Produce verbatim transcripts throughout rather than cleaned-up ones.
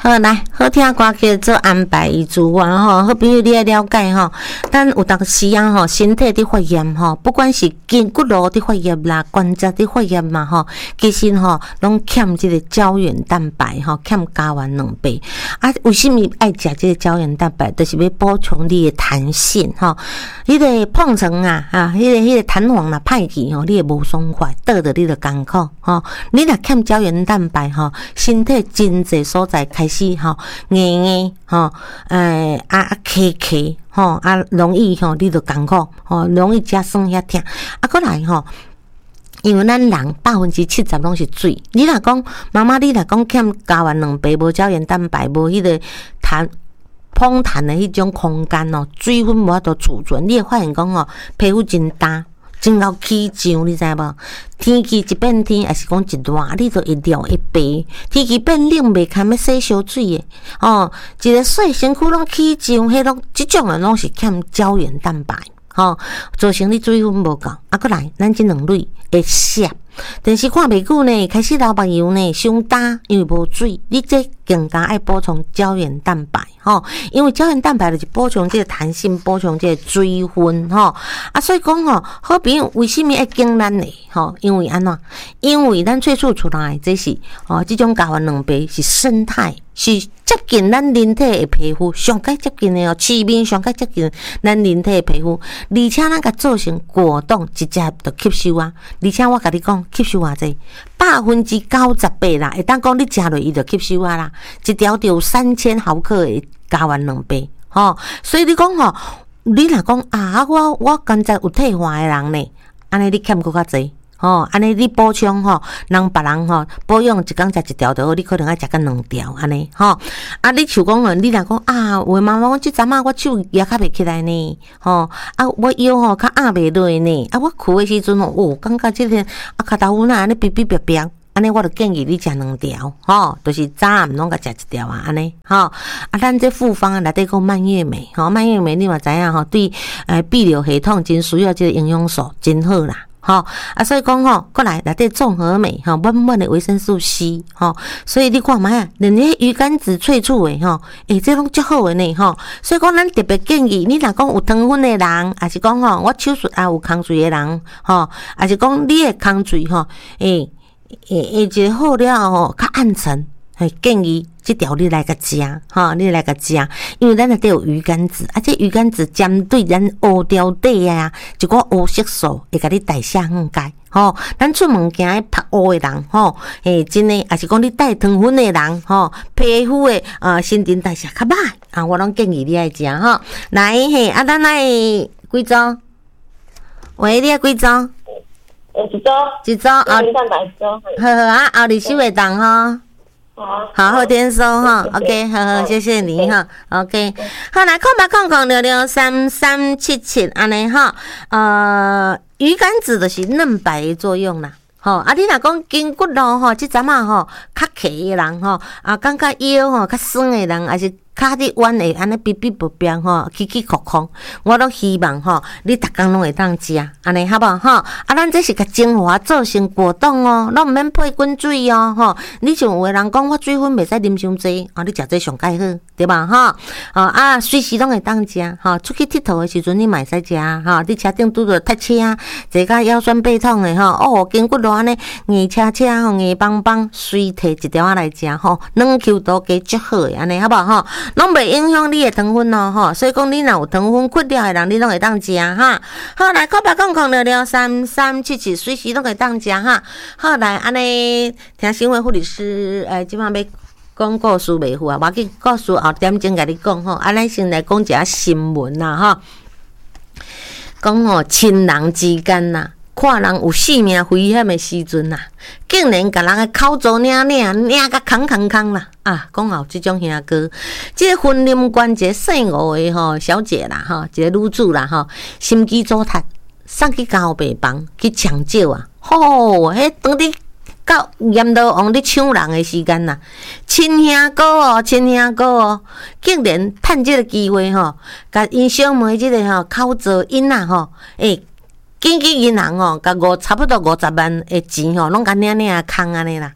好来，好听歌曲做安排伊自我吼，好朋友你要了解吼，咱有当时啊吼，身体伫发炎吼，不管是筋骨路伫发炎啦，关节伫发炎嘛吼，其实吼拢欠即个胶原蛋白吼，欠加完两倍。啊，为什么爱食即个胶原蛋白？就是要补充你的弹性吼，迄个碰撞啊，啊，迄个迄个弹簧啦歹去吼，你会无爽快，倒着你就艰苦吼。你若欠胶原蛋白吼，身体真济所在开始吼，硬硬吼，诶啊啊咳咳吼，啊容易吼，你就艰苦吼，容易食酸遐疼，啊过来吼。因为咱人百分之七十拢是水，你若讲妈妈，你若讲欠加完两倍，无胶原蛋白，无迄个弹膨弹的迄种空间哦，水分无法度储存，你会发现讲哦，皮肤真干。真够起痒，你知无？天气一变天，也是讲一热，你就一掉一白。天气变冷，袂堪要洗烧水的哦。一个洗身躯拢起痒，迄种即种的拢是欠胶原蛋白，吼、哦，造成你水分无够。啊，过来，咱即两类会涩，但是看袂久呢，开始流目疣呢，伤干，因为无水，你这更加爱补充胶原蛋白。吼，因为胶原蛋白就是补充这个弹性，补充这个水分，吼啊，所以讲吼，好朋友为什么爱敬咱呢？吼，因为安怎？因为咱萃取出来这是哦，这种加完两倍是生态，是接近咱人体的皮肤，上该接近的哦，市面上该接近咱人体的皮肤，而且咱甲做成果冻，直接就吸收啊！而且我甲你讲，吸收偌济，百分之九十八啦，会当讲你食落伊就吸收啊啦，一条就有三千毫克的。加完两倍，吼，所以你讲吼，你若讲啊，我我刚才有退化的人呢，安尼你欠搁较济，吼，安尼你补充吼，人别人吼保养一工食一条就好，你可能爱食个两条安尼，吼，啊，你像讲哦，你若讲啊，为妈妈我即阵啊，我手举较袂起来呢，吼，啊，我腰吼较压袂落呢，啊，我跍的时阵哦，哦，感觉即个啊，骹头骨那安尼哔哔哔哔。安尼我就建议你食两条，吼，就是早暗拢甲食一条啊，安尼，吼，啊，咱这复方内底讲蔓越莓，吼，蔓越莓你嘛知影吼，对，诶，泌尿系统真需要这个营养素，真好啦，吼，啊，所以讲吼，过来内底综合酶，吼，满满的维生素 C， 吼，所以你看嘛呀，连迄鱼肝子萃取的，吼，诶，这拢足好的呢，吼，所以讲咱特别建议，你若讲有糖分的人，还是讲吼，我手术啊有空水的人，吼，还是讲你的空水吼，诶。诶诶，一个好了吼，较暗沉，嘿，建议即条你来个食，吼，你来个食，因为咱内底有鱼肝子，啊，这鱼肝子针对咱乌条底啊，一个乌色素会甲你代谢很解，吼，咱出门行爱晒乌的人，吼，诶，真诶，也是讲你带糖分的人，吼，皮肤的呃新陈代谢较歹，啊，我拢建议你爱食，吼，来嘿，啊，咱来几组？喂，你爱几组？ 呃，一周， 一周啊， 零蛋白周， 好好啊，后日收会当哈， 好， 好好点收哈 ，OK， 好好，谢谢你哈 ，OK， 好来，空白空空六六三三七七安尼哈，呃，鱼肝子就是嫩白的作用啦。吼，啊，你若讲筋骨路吼，即阵啊吼，较气的人吼，啊，感觉腰吼较酸的人，还是脚伫弯的，安尼哔哔啵啵吼，起起空空，我都希望吼，你逐工拢会当食，安尼好无吼？啊，咱这是甲精华做成果冻哦，拢毋免配滚水哦，吼。你像有的人讲，我水分袂使啉伤济，啊，你食这上介好，对吧？吼，哦啊，随时拢会当食，吼，出去佚佗的时阵你嘛会使食，吼，你车顶拄着塞车，坐甲腰酸背痛的吼，哦，筋骨路安尼硬车车吼，硬邦邦，随摕一条仔来食吼，两 Q 多加足好的安尼好无吼？拢袂影响你的糖分哦，吼，所以讲你若有糖分缺了的人，你拢会当食哈。好，来扣八空空六六三三七七，随时拢会当食哈。好，来安尼听新闻护理师，诶，即摆要讲故事袂赴啊，我紧故事后点钟甲你讲吼。啊，咱先来讲一下新闻啦，吼，讲吼亲人之间呐。看人有性命危险的时阵呐，竟然甲人个口做领领领甲空空空啦！啊，讲有即种兄哥，即个婚姻关系姓吴的吼小姐啦，吼一个女子啦，吼心机糟蹋，送去交病房去抢救啊！吼，迄当伫到阎罗王咧抢人的时间呐，亲兄哥哦，亲兄哥哦，竟然趁即个机会吼，甲因小妹即个吼口做因啊吼，诶、欸。紧紧银行哦，甲五差不多五十万的钱吼，拢甲领领空安尼啦。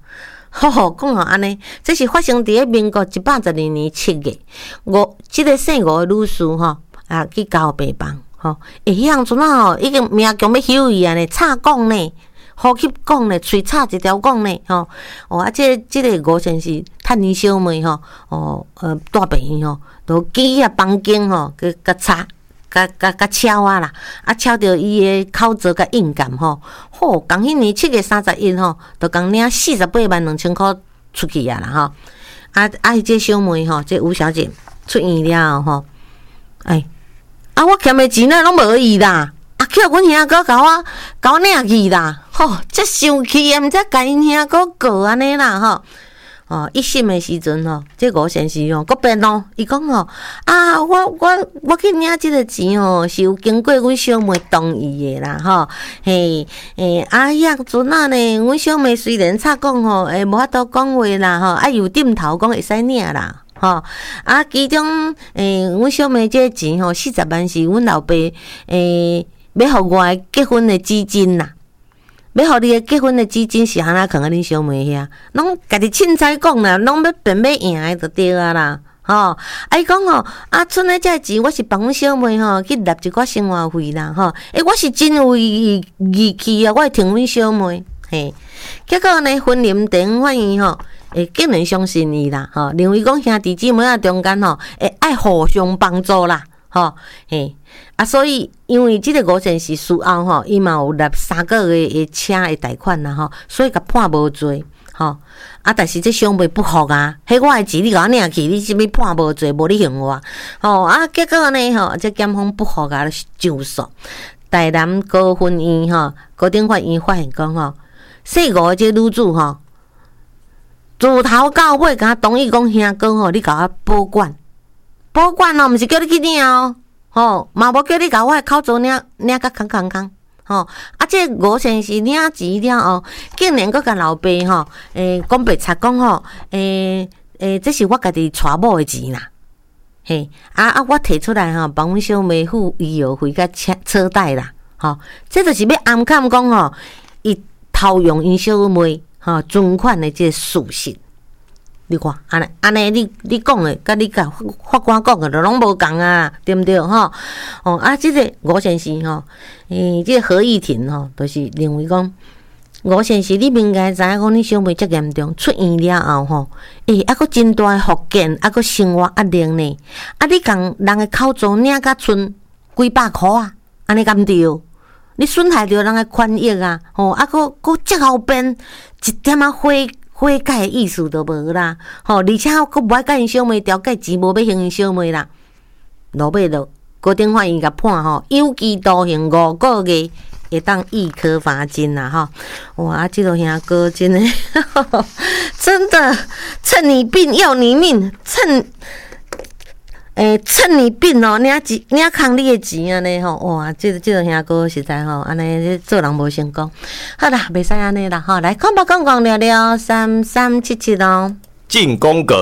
吼吼，讲吼安尼，这是发生伫咧民国一百十二年七月，五即、这个姓吴的女士吼啊去交病房吼，会迄样阵啊吼，已经命强要休伊啊呢，插管呢，呼吸管呢，喙插一条管呢，吼哦啊，这这个吴先生趁伊小妹吼，哦呃大病院吼，都挤啊房间吼，去甲插。甲甲甲敲啊啦，啊敲着伊诶口舌甲硬感吼，吼，共迄年七月三十一吼，就共领四十八万两千块出去啊啦吼，啊啊，伊这小妹吼，这吴小姐出院了吼，哎，啊我欠诶钱呢拢无伊啦，啊叫阮兄哥甲我甲我领去啦，吼，这生气啊，毋知甲因兄哥告安尼啦吼。哦，一审的时阵吼，这吴先生吼，佮变咯，伊讲吼，啊，我我我去领即个钱吼，是有经过阮小妹同意的啦，吼，嘿，诶，啊，遐阵啊呢，阮小妹虽然插讲吼，诶，无法度讲话啦，吼，啊，有点头讲会使领啦，吼，啊，其中诶，阮小妹这钱吼，四十万是阮老爸诶，要互我结婚的资金啦。要互你诶结婚诶资金是安那囥喺恁小妹遐，拢家己凊彩讲啦，拢要变要赢诶就对啊啦，吼、哦！啊伊讲吼，啊剩诶遮钱我是帮阮小妹吼去纳一寡生活费啦，吼、哦！诶，我是真有义义气啊，我会挺阮小妹，嘿。结果呢，婚姻庭法院吼，会竟然相信伊啦，吼、哦！认为讲兄弟姊妹啊中间吼，会爱互相帮助啦。吼、哦，嘿，啊，所以因为即个吴先生事后吼，伊嘛有纳三个月的车的贷款啦，吼，所以甲判无罪，吼，啊，但是这小妹不服啊，迄我的钱你甲我领去，你是要判无罪，无你还我，吼，啊，结果呢，吼，这检方不服啊，上诉，台南高分院吼，高等法院发现讲吼，姓吴的这女子吼，自头到尾甲同意讲兄哥吼，你甲我保管。保管哦，毋是叫你去领哦，吼，嘛无叫你甲我诶口座领领甲空空空，吼，啊，这吴先生领钱了哦，竟然阁甲老爸吼，诶，讲白贼讲吼，诶诶，这是我家己娶某诶钱啦，嘿，啊啊，我摕出来吼，帮阮小妹付医药费甲车车贷啦，吼，这就是要暗砍讲吼，伊偷用因小妹吼存款诶这个事实。你看，安尼安尼，你你讲的，甲你甲法官讲的，就拢无共啊，对毋对？吼，哦啊，即、这个吴先生吼，诶，即、这个合议庭吼，就是认为讲，吴先生你应该知影讲，你小妹遮严重，出院了后吼，诶，还佫真大诶福建，还佫生活压力呢，啊，你共人诶口座领甲剩几百箍啊，安尼敢对？你损害着人诶权益啊，吼，啊，佫佫遮后边一点仔花。悔改的意思都无啦，吼！而且佫无爱甲因小妹调解钱，无要还因小妹啦。落尾就高等法院甲判吼，有期徒刑五个月，会当易科罚金啦，吼！哇，这个兄哥真的，真的趁你病要你命，趁诶、欸、趁你病哦，领钱领空你的钱安尼吼，哇！这个这个兄哥实在吼，安尼做人无成功。好啦，袂使安尼啦，吼，来看吧，讲讲聊聊三三七七哦。 进攻阁，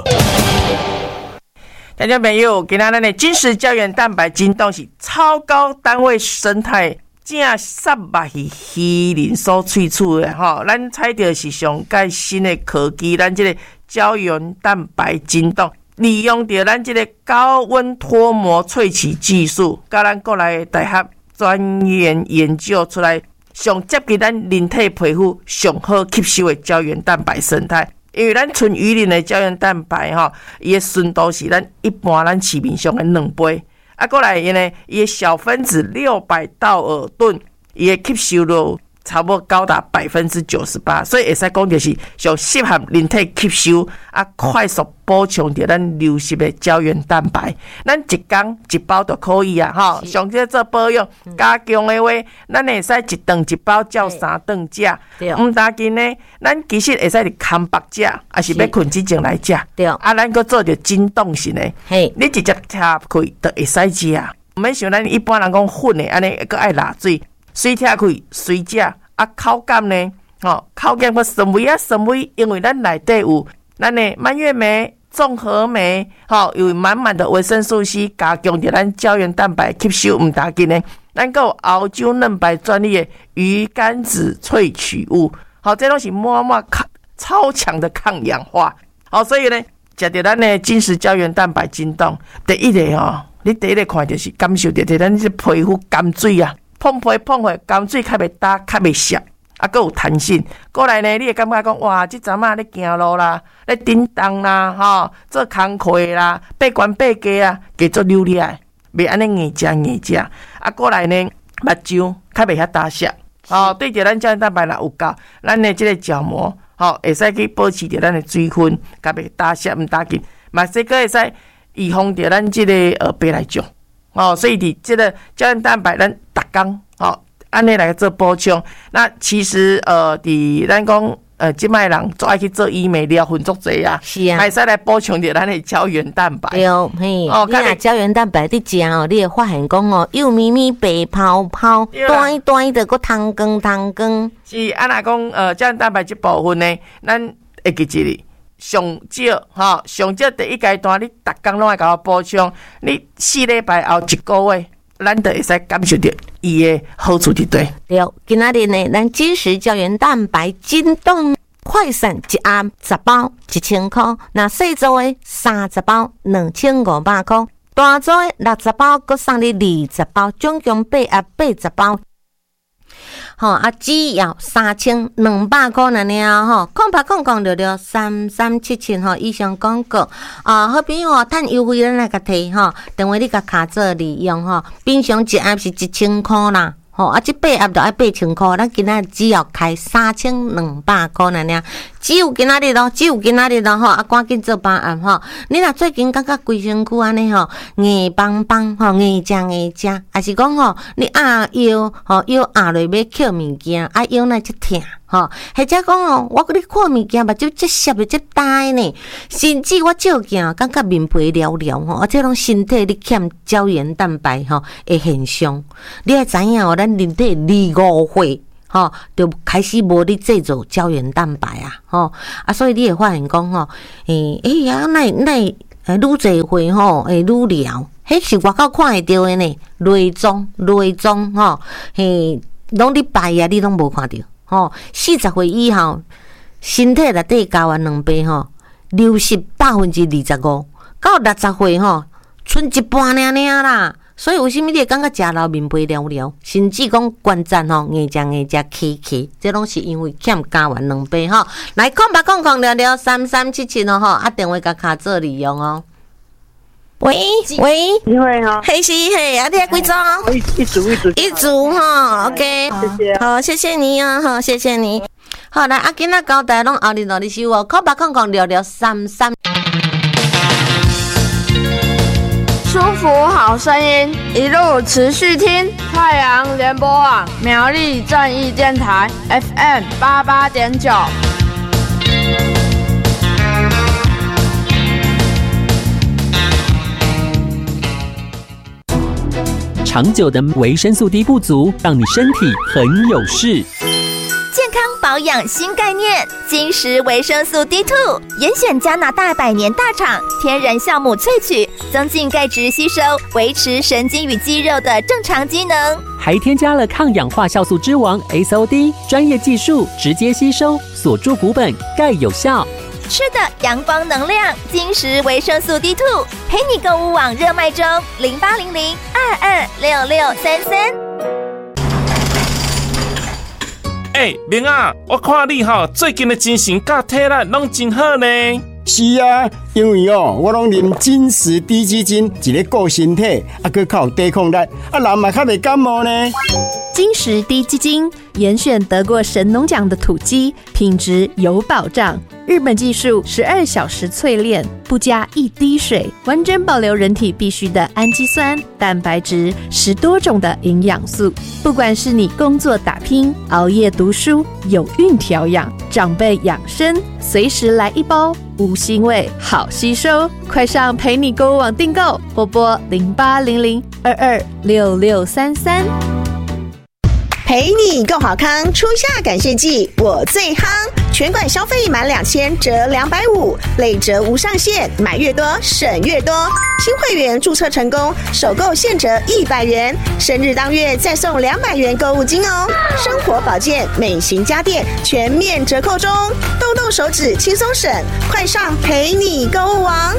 大家朋友，今仔日的金石胶原蛋白金冻是超高单位生态正杀肉鱼鱼鳞所萃取的吼，咱采到是上界新的科技，咱这个胶原蛋白金冻。利用着咱这个高温脱膜萃取技术，甲咱国内大学专研研究出来，上接近咱人体皮肤上好吸收的胶原蛋白生态。因为咱纯鱼鳞的胶原蛋白吼，伊的纯度是咱一般咱市面上的两倍。啊，过来伊呢，伊的小分子六百道尔顿，伊的吸收率差不多高达百分之九十八，所以会使讲就是上适合人体吸收啊，快速补充着咱流失的胶原蛋白。咱一工一包就可以啊，吼！上这做保养加强的话，咱会使一顿一包照三顿食。毋打紧呢，咱其实会使伫空白食，还是要困之前来食。对，啊，咱搁做着震动型的，嘿，你直接插开就会使食啊。毋免像咱一般人讲粉的，安尼搁爱辣水。水拆开，水食啊，口感呢？吼、哦，口感个纤维啊，纤维，因为咱内底有咱的蔓越莓、综合酶，吼、哦，有满满的维生素 C， 加强着咱胶原蛋白吸收，毋打紧呢。咱个有澳洲嫩白专利的鱼肝子萃取物，好、哦，这拢是满满超强的抗氧化。好，所以呢，食到咱的金石胶原蛋白金冻，第一个哦，你第一个看就是感受到咱这皮肤甘水啊，碰皮碰皮甘水较袂干，较袂涩。啊，佮有弹性。过来呢，你会感觉讲，哇，即阵啊，咧行路啦，咧叮当啦，吼，做工课啦，爬悬爬低啊，加做溜溜的，袂安尼硬食硬食。啊，过来呢，目睭较袂遐大涩。哦，对着咱胶原蛋白若有够，咱的即个角膜，吼、哦，会使去保持着咱的水分，甲袂大涩毋打紧，嘛说个会使预防着咱即个呃白内障。哦，所以伫即个胶原蛋白，咱逐工，吼。按呢来做补充，那其实呃，伫咱讲呃，即摆人做爱去做医美疗痕足济啊， 是啊， 还使来补充着咱的胶原蛋白。 对哦，嘿，哦，你若胶原蛋白伫食哦，你会发现讲哦，幼咪咪白泡泡，端端的个汤羹汤羹。 是啊，若讲呃，胶原蛋白即部分呢，咱会记一哩。上少吼，上少第一阶段，你逐工拢爱甲我补充，你四礼拜后一个月。咱就会使感受到伊的好处伫对。 对，今仔日呢，咱金石胶原蛋白金冻快闪一盒十包一千块，那细组的三十包两千五百块，大组的六十包，佮送你二十包，总共八盒八十包。吼、哦、啊，只要三千两百块尔尔吼，空八空空六六三三七七吼以上广告啊，好朋友哦，趁优惠咱来甲摕吼，等于你甲卡做利用吼，平常一盒是一千块啦。吼、哦、啊，即八盒就爱八千块，咱今仔只要开三千两百块尔尔，只有今仔日咯，只有今仔日咯吼，啊，赶紧做八盒吼。你若最近感觉规身躯安尼吼，硬邦邦吼，硬食硬食，还是讲吼，你压腰吼腰压落要捡物件，啊腰那则疼。吼，或者讲哦，我你看物件目睭即涩的即大呢，甚至我照镜感觉面皮了了吼，而且拢身体你欠胶原蛋白吼的现象，你要知影哦，咱人体二五岁吼就开始无咧制造胶原蛋白啊，吼啊，所以你会发现讲吼，诶诶呀，那那诶愈侪岁吼，会愈了，迄是外口看会到的呢，内脏内脏吼，嘿，拢你白啊，你拢无看到。吼，四十岁以后，身体内底胶原两倍吼，流失百分之二十五，到六十岁吼，剩一半尔尔啦。所以为什么你会感觉食老面皮了了，甚至讲关节吼硬食硬食起起，这拢是因为欠胶原两倍吼。来，空八空空了了三三七七哦吼，啊电话甲卡做利用哦。喂喂， 你会哈？ 嘿是嘿，啊你还几组？ 一组一组一组哈 ，OK， 谢谢。 好，谢谢你啊，好，谢谢你。好，来，啊今仔交代拢后日落日收哦，空八空空聊聊三三。 舒服好声音，一路持续听太阳联播网苗栗正义电台 F M 八八点九。 长久的维生素 D 不足，让你身体很有事。 健康保养新概念，金石维生素 D 二 严选加拿大百年大厂天然酵母萃取，增进钙质吸收，维持神经与肌肉的正常机能， 还添加了抗氧化酵素之王 S O D， 专业技术直接吸收，锁住骨本，钙有效。 吃的阳光能量，金石维生素 D 二 陪你购物网热卖中，零八零零二二六六三三。 哎、欸，明啊，我看你吼最近的精神甲体力拢真好呢。 是啊，因为哦，我拢啉金石低基金，一个顾身体，啊，佮较有抵抗力，啊，人嘛较袂感冒呢。 金石低基金严选得过神农奖的土鸡，品质有保障。日本技术十二小时淬炼，不加一滴水，完整保留人体必需的氨基酸、蛋白质，十多种的营养素。不管是你工作打拼、熬夜读书、有孕调养、长辈养生，随时来一包，无腥味，好吸收。快上陪你购物网订购，或拨零八零零二二六六三三。 陪你够好康，初夏感谢季我最夯，全馆消费满两千折两百五，累折无上限，买越多省越多。新会员注册成功，首购现折一百元，生日当月再送两百元购物金哦。生活保健、美型家电全面折扣中，动动手指轻松省，快上陪你购物王。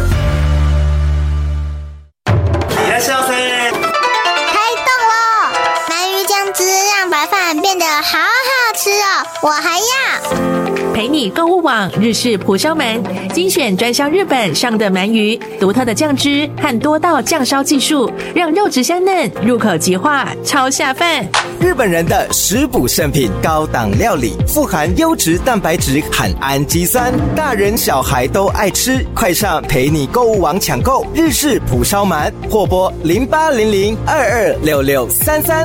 いらっしゃいませ。 开动了！鳗鱼酱汁让白饭变得好好吃哦，我还要。 陪你购物网日式蒲烧鳗，精选专销日本上的鳗鱼，独特的酱汁和多道酱烧技术，让肉质香嫩，入口即化，超下饭。 日本人的食补圣品，高档料理，富含优质蛋白质和氨基酸，大人小孩都爱吃。快上陪你购物网抢购日式蒲烧鳗，或拨零八零零二二六六三三。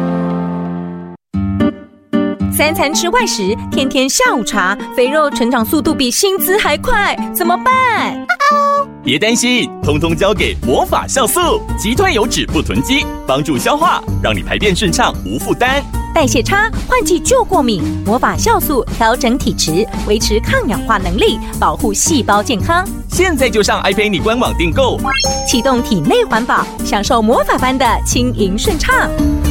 三餐吃外食，天天下午茶，肥肉成长速度比薪资还快，怎么办？ 别担心，通通交给魔法酵素，击退油脂不囤积，帮助消化，让你排便顺畅无负担。 代谢差，换季就过敏，魔法酵素调整体质，维持抗氧化能力，保护细胞健康。 现在就上 iPay 官网订购， 启动体内环保，享受魔法般的轻盈顺畅。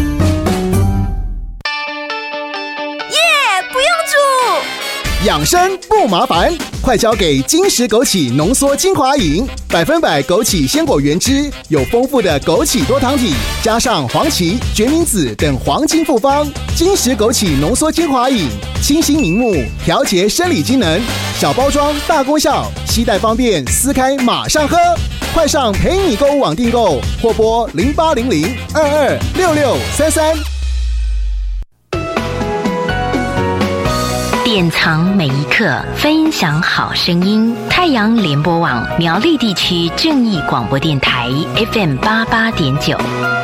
养生不麻烦，快交给金石枸杞浓缩精华饮，百分百枸杞鲜果原汁，有丰富的枸杞多糖体，加上黄芪、决明子等黄金复方。金石枸杞浓缩精华饮，清新明目，调节生理机能，小包装大功效，携带方便，撕开马上喝。快上陪你购物网订购，或拨零八零零二二六六三三。 典藏每一刻，分享好声音。太阳联播网苗栗地区正义广播电台 F M 八八点九。